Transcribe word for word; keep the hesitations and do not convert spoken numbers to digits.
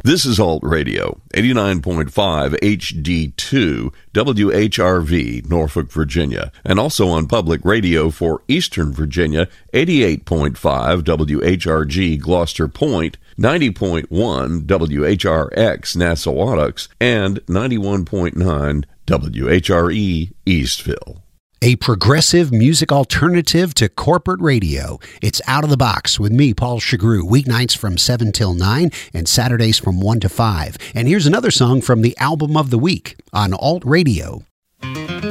This is Alt Radio, eighty-nine point five H D two, W H R V, Norfolk, Virginia, and also on public radio for Eastern Virginia, eighty-eight point five W H R G, Gloucester Point, ninety point one W H R X, Nassawadox, and ninety-one point nine W H R E, Eastville. A progressive music alternative to corporate radio. It's Out of the Box with me, Paul Chagru, weeknights from seven till nine and Saturdays from one to five. And here's another song from the album of the week on Alt Radio.